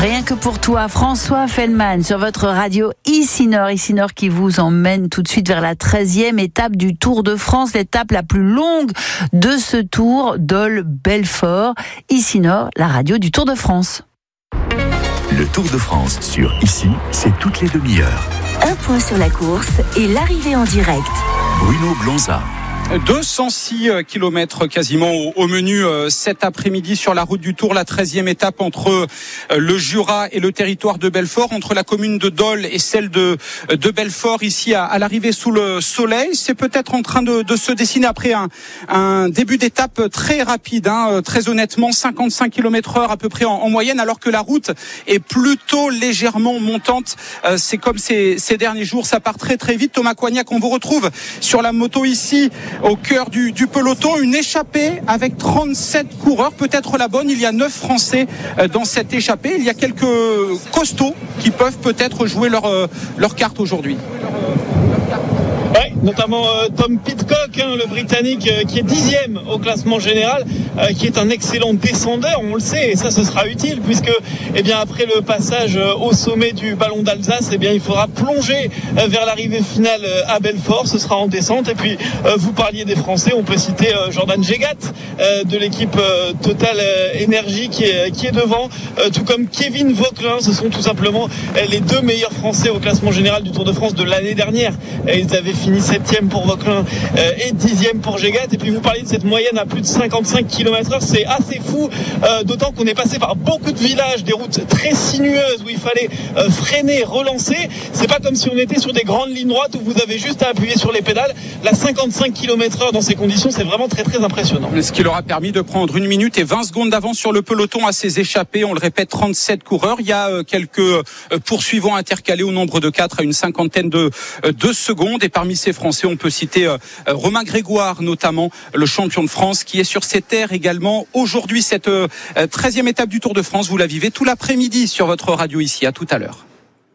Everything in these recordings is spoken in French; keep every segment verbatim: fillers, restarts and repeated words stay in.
Rien que pour toi, François Fellman sur votre radio Ici Nord, Ici Nord qui vous emmène tout de suite vers la treizième étape du Tour de France, l'étape la plus longue de ce Tour, Dole-Belfort. Ici Nord, la radio du Tour de France. Le Tour de France sur Ici, c'est toutes les demi-heures. Un point sur la course et l'arrivée en direct. Bruno Blanza. deux cent six kilomètres quasiment au, au menu euh, cet après-midi sur la route du Tour, la treizième étape entre euh, le Jura et le territoire de Belfort, entre la commune de Dole et celle de, de Belfort, ici à, à l'arrivée sous le soleil. C'est peut-être en train de, de se dessiner après un, un début d'étape très rapide, hein, très honnêtement, cinquante-cinq kilomètres heure à peu près en, en moyenne, alors que la route est plutôt légèrement montante. Euh, c'est comme ces, ces derniers jours, ça part très très vite. Thomas Coignac, on vous retrouve sur la moto ici, au cœur du, du peloton, une échappée avec trente-sept coureurs, peut-être la bonne. Il y a neuf Français dans cette échappée. Il y a quelques costauds qui peuvent peut-être jouer leur, leur carte aujourd'hui. Ouais, notamment euh, Tom Pidcock, hein, le Britannique, euh, qui est dixième au classement général, euh, qui est un excellent descendeur, on le sait, et ça ce sera utile puisque, eh bien, après le passage euh, au sommet du Ballon d'Alsace, eh bien, il faudra plonger euh, vers l'arrivée finale euh, à Belfort. Ce sera en descente. Et puis, euh, vous parliez des Français, on peut citer euh, Jordan Jegat euh, de l'équipe euh, Total euh, Energy qui est qui est devant, euh, tout comme Kevin Vauquelin. Ce sont tout simplement euh, les deux meilleurs Français au classement général du Tour de France de l'année dernière. Et ils avaient fini septième pour Vauquelin euh, et dixième pour Jegat. Et puis vous parliez de cette moyenne à plus de cinquante-cinq kilomètres heure, c'est assez fou, euh, d'autant qu'on est passé par beaucoup de villages, des routes très sinueuses où il fallait euh, freiner, relancer. C'est pas comme si on était sur des grandes lignes droites où vous avez juste à appuyer sur les pédales. La cinquante-cinq kilomètres heure dans ces conditions, c'est vraiment très très impressionnant. Ce qui leur a permis de prendre une minute et vingt secondes d'avance sur le peloton à ces échappés. On le répète, trente-sept coureurs. Il y a euh, quelques euh, poursuivants intercalés au nombre de quatre à une cinquantaine de, euh, de secondes. Et parmi ces Français, on peut citer euh, Romain Grégoire, notamment le champion de France, qui est sur ses terres également. Aujourd'hui, cette euh, treizième étape du Tour de France, vous la vivez tout l'après-midi sur votre radio ici. À tout à l'heure.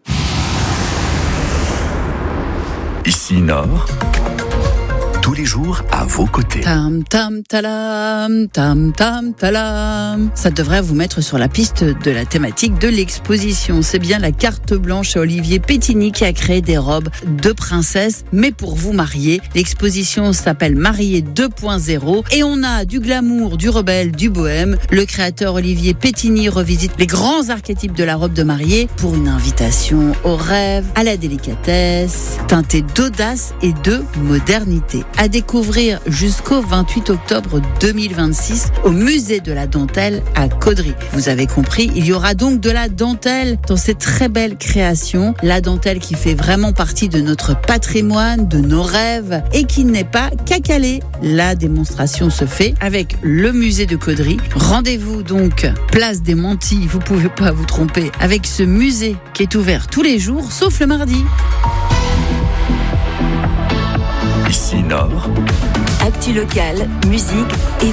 Ici Nord, tous les jours à vos côtés. Tam tam talam, tam tam talam. Ça devrait vous mettre sur la piste de la thématique de l'exposition. C'est bien la carte blanche à Olivier Pétigny qui a créé des robes de princesse, mais pour vous marier. L'exposition s'appelle Mariée deux point zéro et on a du glamour, du rebelle, du bohème. Le créateur Olivier Pétigny revisite les grands archétypes de la robe de mariée pour une invitation au rêve, à la délicatesse, teintée d'audace et de modernité. À découvrir jusqu'au vingt-huit octobre deux mille vingt-six au musée de la dentelle à Caudry. Vous avez compris, il y aura donc de la dentelle dans ces très belles créations. La dentelle qui fait vraiment partie de notre patrimoine, de nos rêves et qui n'est pas qu'à Calais. La démonstration se fait avec le musée de Caudry. Rendez-vous donc place des Montilles, vous pouvez pas vous tromper, avec ce musée qui est ouvert tous les jours sauf le mardi. Ici Nord, Actu locale, musique et